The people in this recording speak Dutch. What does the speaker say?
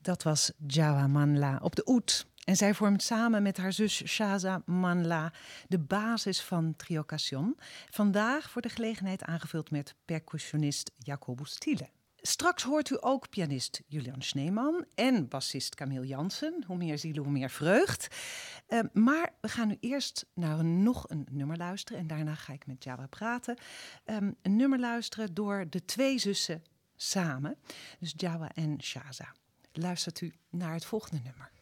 Dat was Jawa Manla op de oud. En zij vormt samen met haar zus Shaza Manla de basis van Trio Occasion. Vandaag voor de gelegenheid aangevuld met percussionist Jacobus Thiele. Straks hoort u ook pianist Julian Schneeman en bassist Camille Jansen. Hoe meer zielen, hoe meer vreugd. Maar we gaan nu eerst naar nog een nummer luisteren. En daarna ga ik met Jawa praten. Een nummer luisteren door de twee zussen samen. Dus Jawa en Shaza. Luistert u naar het volgende nummer.